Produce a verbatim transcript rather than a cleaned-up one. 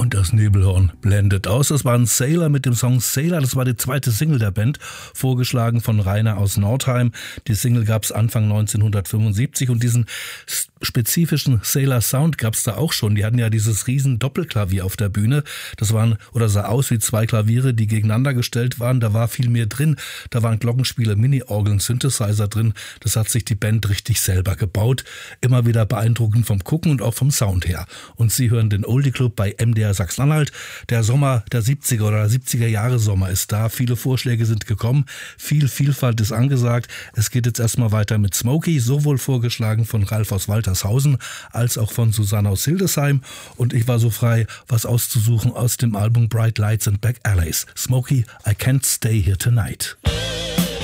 Und das Nebelhorn blendet aus. Das war ein Sailor mit dem Song Sailor. Das war die zweite Single der Band, vorgeschlagen von Rainer aus Nordheim. Die Single gab es Anfang neunzehnhundertfünfundsiebzig und diesen spezifischen Sailor Sound gab es da auch schon. Die hatten ja dieses riesen Doppelklavier auf der Bühne. Das waren oder sah aus wie zwei Klaviere, die gegeneinander gestellt waren. Da war viel mehr drin. Da waren Glockenspiele, Mini-Orgeln, Synthesizer drin. Das hat sich die Band richtig selber gebaut. Immer wieder beeindruckend vom Gucken und auch vom Sound her. Und Sie hören den Oldie Club bei M D R Sachsen-Anhalt. Der Sommer der siebziger oder siebziger Jahre Sommer ist da. Viele Vorschläge sind gekommen. Viel Vielfalt ist angesagt. Es geht jetzt erstmal weiter mit Smokey, sowohl vorgeschlagen von Ralf aus Waltershausen als auch von Susanne aus Hildesheim. Und ich war so frei, was auszusuchen aus dem Album Bright Lights and Back Alleys. Smokey, I Can't Stay Here Tonight.